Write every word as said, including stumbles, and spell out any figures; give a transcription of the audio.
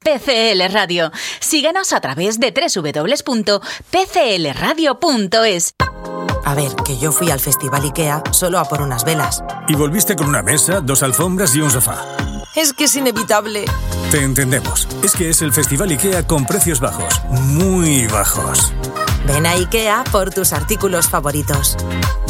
P C L Radio. Síguenos a través de doble u doble u doble u punto p c l radio punto es. A ver, que yo fui al Festival IKEA solo a por unas velas. Y volviste con una mesa, dos alfombras y un sofá. Es que es inevitable. Te entendemos. Es que es el Festival IKEA con precios bajos. Muy bajos. Ven a IKEA por tus artículos favoritos.